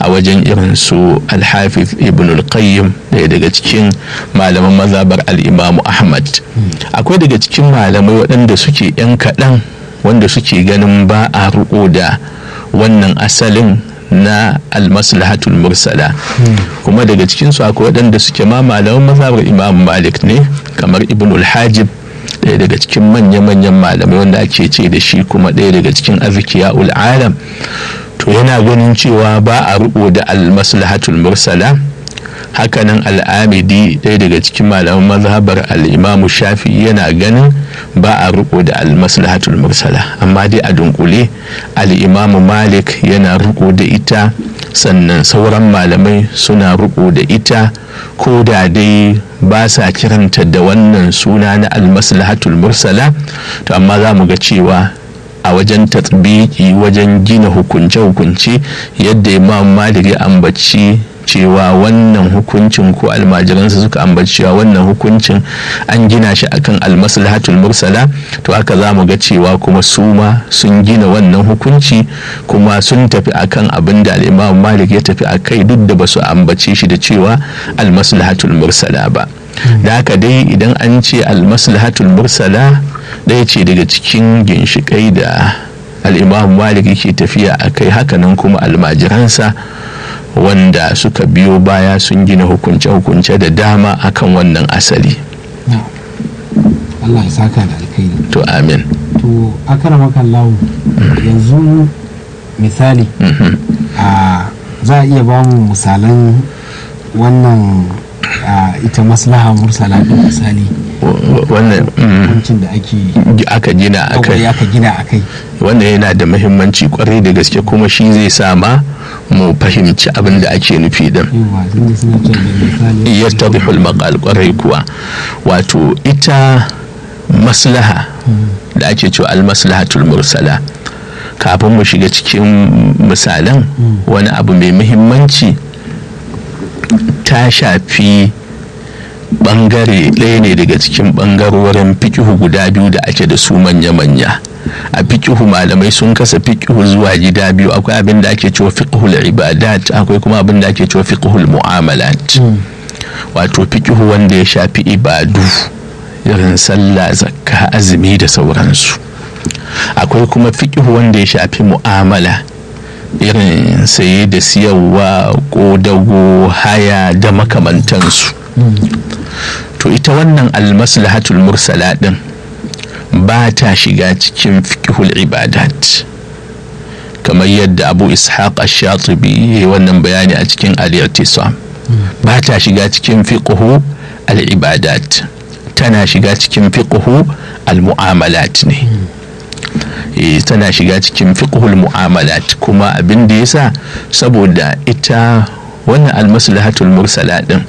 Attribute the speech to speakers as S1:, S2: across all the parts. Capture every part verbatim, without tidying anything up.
S1: wajen irin su alhafiz ibn al-qayyim ɗaya daga cikin malaman mazhabar al-imamu ahmad. Akwai daga cikin malamai waɗanda suke yan kaɗan wanda suke ganin ba a riƙo da wannan asalin na almaslahatul mursala, kuma daga cikinsu akwai waɗanda suke ma malaman mazhabar imam malik ne kamar ibn al-hajib ɗaya daga cikin manya-manyan malamai wanda ake ce da shi kuma ɗaya daga cikin azkiya'ul alam. To yana ganin cewa ba a riƙo da almaslahatul mursala. Hakanan al'amidi ɗaya daga cikin malaman mazhabar al'imamu shafi yana ganin ba a riko da almaslahatul mursala, amma dai a dunkule al'imamu malik yana riko da ita, sannan sauran malamai suna riko da ita, ko da dai ba sa kiranta da wannan suna na almaslahatul mursala. To amma za mu ga cewa a wajen tatbiki, wajen gina hukunce-hukunce, yadda imam malik ya ambaci cewa wannan hukuncin ko almajiransa suka ambaci cewa wannan hukuncin an gina shi akan almaslahatul mursala, to haka za mu ga cewa kuma su ma sun gina wannan hukunci kuma sun tafi akan abin da al'imam malik ya tafi akai, duk da ba su ambace shi da cewa almaslahatul mursala ba. Da haka dai idan an ce almaslahatul mursala ɗaya ce daga cikin ginshiƙai da al'imam malik yake tafiya akai, hakanan kuma almajiransa wanda suka biyo baya sun gina hukunce-hukunce da dama akan wannan asali.
S2: Allah ya saka da alkhairi.
S1: To amin.
S2: To akramaka Allah, yanzu misali a za a iya ba mu misalan wannan ita maslaha mursala da misali
S1: wannan
S2: hukuncin da ake
S1: aka gina akai
S2: aka gina akai
S1: wannan yana da muhimmanci kwarai da gaske, kuma shi zai sama mu fahimci abin da ake nufi din. yattadihul maqal kwarai kuwa, wato ita maslaha da ake cewa almaslahatul mursala, kafin mu shiga cikin misalan, wani abu mai muhimmanci ta shafi bangare ɗaya ne daga cikin bangarorin fikihu guda biyu da ake da su manya-manya. A fikihu malamai sun kasa fikihu zuwa gida biyu, akwai abin da ake cewa fiqhul ibadat, akwai kuma abin da ake cewa fiqhul mu'amalat. Wato fikihu wanda ya shafi ibadu irin sallah, zakka, azumi da sauransu. Akwai kuma fikihu wanda ya shafi mu'amala irin saye da siyarwa, ƙodago, haya da makamantansu. To ita wannan almaslahatul mursala din ba ta shiga cikin fiqhul ibadat, kamar yadda Abu Ishaq ash-Shatibi yayi wannan bayani a cikin al-I'tisam. Ba ta shiga cikin fiqhu al-ibadat, tana shiga cikin fiqhu al-mu'amalat ne. eh tana shiga cikin fiqhul mu'amalat, kuma abin da yasa saboda ita wannan almaslahatul mursala din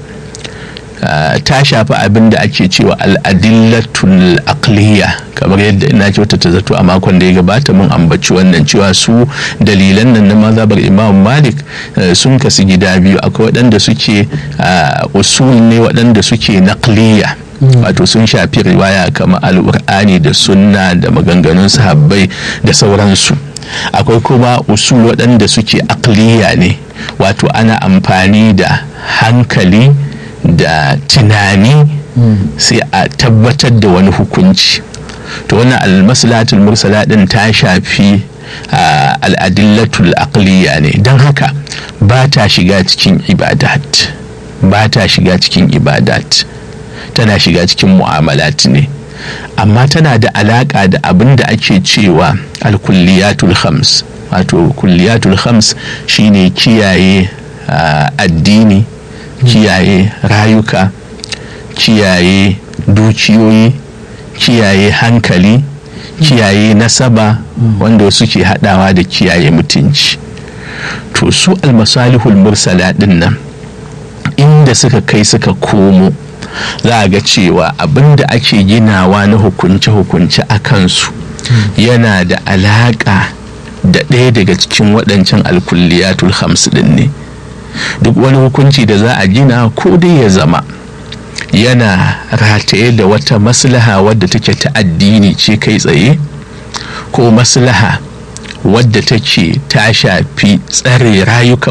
S1: ta shafi abin da ake cewa al'adillatul aqliya, kamar yadda ina kyauta ta zato a makon da ya gabata mun ambaci wannan cewa su dalilan nan na mazhabar Imam Malik sun kasu gida biyu. Akwai waɗanda suke usul ne, waɗanda suke naqliya, wato sun shafi riwaya kamar al'ur'ani da sunna da maganganun sahabbai da sauransu. Akwai kuma usul waɗanda suke aqliya ne, wato ana amfani da hankali da tunani sai a tabbatar da wani hukunci. To wannan almaslahatul mursala din ta shafi al'adillatul aqliya ne, don haka ba ta shiga cikin ibadat, ba ta shiga cikin ibadat tana shiga cikin mu'amalat ne, amma tana da alaka da abin da ake cewa al-kulliyatul khams. Wato kulliyatul khams shine kiyaye addini, kiyaye rayuka, kiyaye dukiyoyi, kiyaye hankali, kiyaye nasaba, wanda suke hadawa da kiyaye mutunci. To su almasalihul mursala din nan inda suka kai suka komo, za a ga cewa abinda ake ginawa na hukunce-hukunce a kansu yana da alaka da ɗaya daga cikin waɗancan alkulliyatul khams din ne. Duk wani hukunci da za a gina, ko dai ya zama yana rataye da wata maslaha wadda take ta addini ce kai tsaye, ko maslaha wadda take ta shafi tsare rayuka